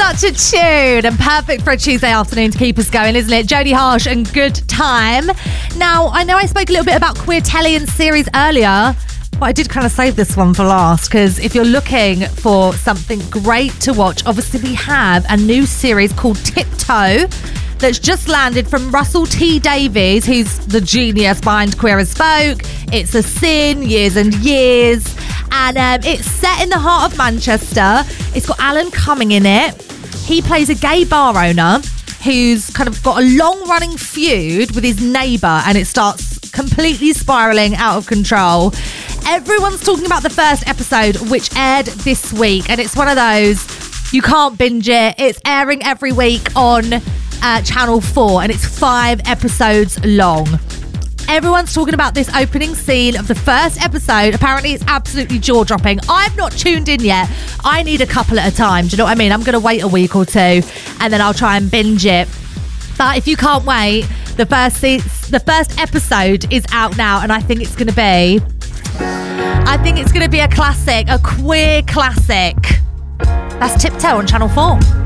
Such a tune, and perfect for a Tuesday afternoon to keep us going, isn't it? Jodie Harsh and Good Time. Now, I know I spoke a little bit about queer telly and series earlier, but I did kind of save this one for last, because if you're looking for something great to watch, obviously we have a new series called Tiptoe that's just landed from Russell T Davies, who's the genius behind Queer as Folk. It's a Sin, Years and Years, and it's set in the heart of Manchester. It's got Alan Cumming in it. He plays a gay bar owner who's kind of got a long-running feud with his neighbour, and it starts completely spiralling out of control. Everyone's talking about the first episode, which aired this week, and it's one of those, you can't binge it. It's airing every week on Channel 4, and it's 5 episodes long. Everyone's talking about this opening scene of the first episode. Apparently it's absolutely jaw-dropping. I've not tuned in yet. I need a couple at a time. Do you know what I mean? I'm going to wait a week or two, and then I'll try and binge it. But if you can't wait, the first episode is out now, and I think it's going to be a classic, a queer classic. That's Tiptoe on Channel 4.